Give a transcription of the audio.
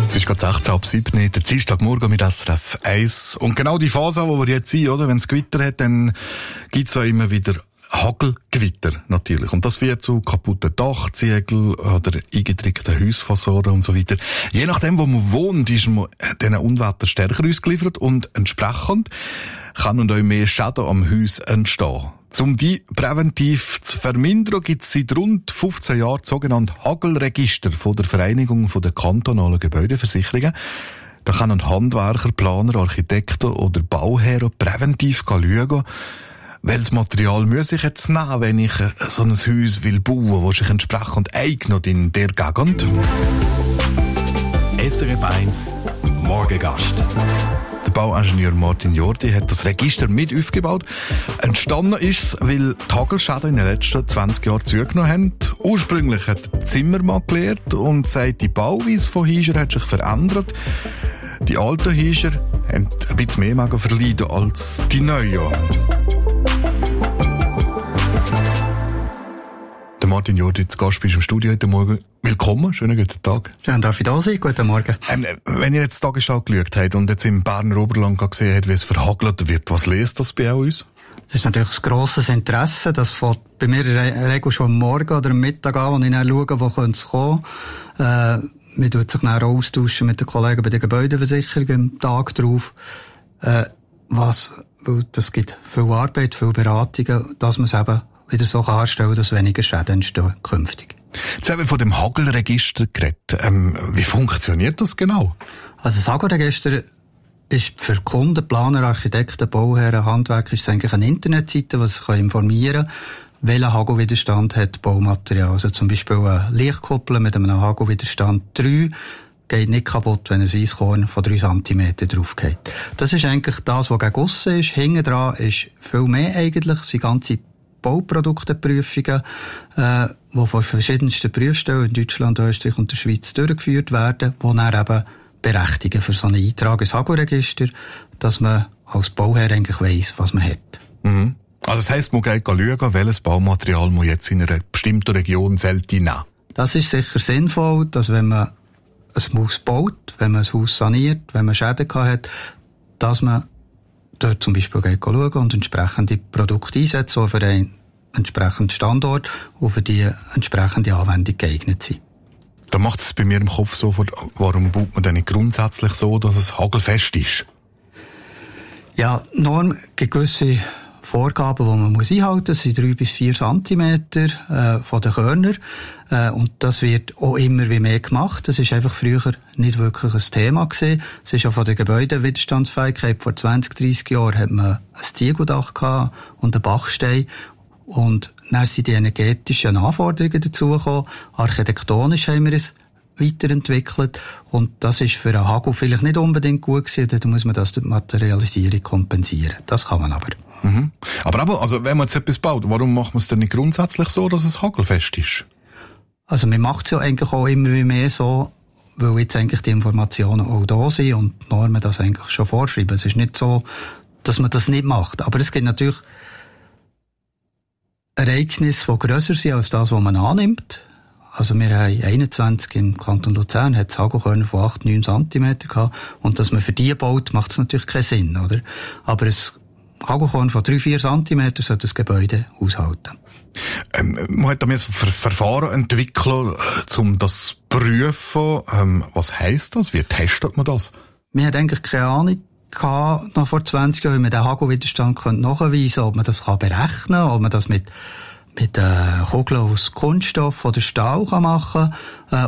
Es ist gerade 16:07, der Dienstagmorgen mit SRF 1. Und genau die Phase, wo wir jetzt sind, oder? Wenn es Gewitter hat, dann gibt's auch immer wieder Hagelgewitter, natürlich. Und das führt zu kaputten Dachziegeln oder eingedrückten Hausfassaden und so weiter. Je nachdem, wo man wohnt, ist man diesen Unwetter stärker ausgeliefert und entsprechend kann und auch mehr Schäden am Haus entstehen. Um die präventiv zu vermindern, gibt es seit rund 15 Jahren das sogenannte Hagelregister von der Vereinigung der kantonalen Gebäudeversicherungen. Da können Handwerker, Planer, Architekten oder Bauherren präventiv schauen, welches Material muss ich jetzt nehmen, wenn ich so ein Haus will bauen, das sich entsprechend eignet in der Gegend. SRF 1 Morgengast. Der Bauingenieur Martin Jordi hat das Register mit aufgebaut. Entstanden ist es, weil die Hagelschäden in den letzten 20 Jahren zugenommen haben. Ursprünglich hat der Zimmermann gelehrt und sagt, die Bauweise von Häusern hat sich verändert. Die alten Häuser haben ein bisschen mehr verleiden als die neuen. Der Martin Jordi, zu Gast bist im Studio heute Morgen. Willkommen, schönen guten Tag. Schön, darf ich da sein? Guten Morgen. Wenn ihr jetzt die Tagesschau geschaut habt und jetzt im Berner Oberland gesehen habt, wie es verhagelt wird, was lest das bei uns? Das ist natürlich ein grosses Interesse. Das fängt bei mir in der Regel schon am Morgen oder am Mittag an, wenn ich dann schaue, wo könnte es kommen. Man tut sich dann austauschen mit den Kollegen bei der Gebäudeversicherung am Tag drauf. Weil das gibt viel Arbeit, viel Beratungen, dass man es eben wieder so anstellen, dass weniger Schäden entstehen künftig. Jetzt haben wir von dem Hagelregister geredet. Wie funktioniert das genau? Also das Hagelregister ist für Kunden, Planer, Architekten, Bauherren, Handwerker ist eigentlich eine Internetseite, wo sie sich informieren können, welchen Hagelwiderstand hat Baumaterial. Also zum Beispiel eine Lichtkuppel mit einem Hagelwiderstand 3 geht nicht kaputt, wenn ein Eiskorn von 3 cm drauf geht. Das ist eigentlich das, was gegen aussen ist. Hinten dran ist viel mehr eigentlich. Das sind ganze Bauprodukteprüfungen, die von verschiedensten Prüfstellen in Deutschland, Österreich und der Schweiz durchgeführt werden, die dann eben berechtigen für so einen Eintrag ins Hagelregister, dass man als Bauherr eigentlich weiss, was man hat. Mhm. Also das heisst, man geht schauen, welches Baumaterial man jetzt in einer bestimmten Region sollte nehmen. Das ist sicher sinnvoll, dass wenn man ein Haus baut, wenn man ein Haus saniert, wenn man Schäden hat, dass man dort zum Beispiel schauen und entsprechende Produkte einsetzen, die für einen entsprechenden Standort und für die entsprechende Anwendung geeignet sind. Da macht es bei mir im Kopf so, warum baut man denn nicht grundsätzlich so, dass es hagelfest ist? Ja, Norm gibt gewisse Vorgaben, die man einhalten muss. Das sind 3 bis 4 Zentimeter von den Körnern. Und das wird auch immer wie mehr gemacht. Das ist einfach früher nicht wirklich ein Thema gewesen. Es ist auch von der Gebäudewiderstandsfähigkeit. Vor 20, 30 Jahren hat man ein Ziegeldach gehabt und einen Bachstein. Und dann sind die energetischen Anforderungen dazugekommen. Architektonisch haben wir es weiterentwickelt. Und das ist für einen Hagel vielleicht nicht unbedingt gut gewesen. Da muss man das durch die Materialisierung kompensieren. Das kann man aber. Mhm. Aber also, wenn man jetzt etwas baut, warum macht man es denn nicht grundsätzlich so, dass es hagelfest ist? Also, man macht es ja eigentlich auch immer mehr so, weil jetzt eigentlich die Informationen auch da sind und die Normen das eigentlich schon vorschreiben. Es ist nicht so, dass man das nicht macht. Aber es gibt natürlich Ereignisse, die grösser sind als das, was man annimmt. Also wir haben 21 im Kanton Luzern, hat es Hagelkörner von 8, 9 cm gehabt. Und dass man für die baut, macht es natürlich keinen Sinn, oder? Aber ein Hagelkorn von 3, 4 cm sollte das Gebäude aushalten. Man hat da mehr so Verfahren entwickelt, um das zu prüfen. Was heisst das? Wie testet man das? Wir hatten eigentlich keine Ahnung gehabt, noch vor 20 Jahren, wie man den Hagelwiderstand nachweisen könnte, ob man das berechnen kann, ob man das mit Kugeln aus Kunststoff oder Stahl machen kann,